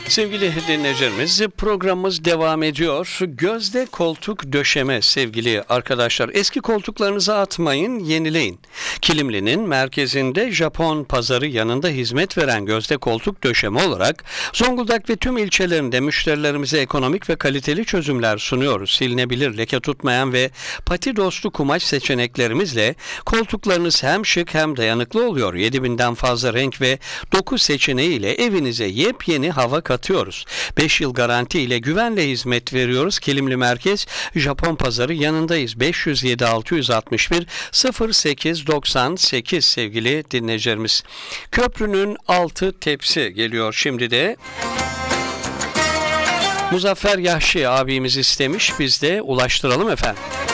Sevgili dinleyicilerimiz, programımız devam ediyor. Gözde koltuk döşeme sevgili arkadaşlar. Eski koltuklarınızı atmayın, yenileyin. Kilimli'nin merkezinde Japon pazarı yanında hizmet veren Gözde koltuk döşeme olarak Zonguldak ve tüm ilçelerinde müşterilerimize ekonomik ve kaliteli çözümler sunuyoruz. Silinebilir, leke tutmayan ve pati dostu kumaş seçeneklerimizle koltuklarınız hem şık hem dayanıklı oluyor. 7000'den fazla renk ve doku seçeneğiyle evinize yepyeni hava katıyoruz. 5 yıl garanti ile güvenle hizmet veriyoruz. Kilimli Merkez Japon Pazarı yanındayız. 507 661 0898 sevgili dinleyicilerimiz. Köprünün altı tepsi geliyor şimdi de. Muzaffer Yahşi abimiz istemiş, biz de ulaştıralım efendim.